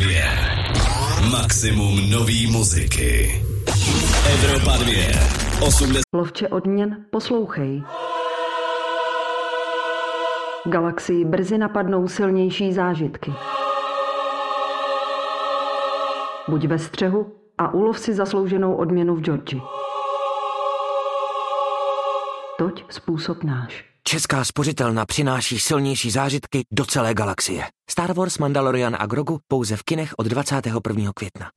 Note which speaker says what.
Speaker 1: 2. Maximum nový muziky. Evropa 2. 80.
Speaker 2: Lovče odměn, poslouchej. Galaxii brzy napadnou silnější zážitky. Buď ve střehu a ulov si zaslouženou odměnu v Georgii. Toť způsob náš.
Speaker 3: Česká spořitelna přináší silnější zážitky do celé galaxie. Star Wars, Mandalorian a Grogu pouze v kinech od 21. května.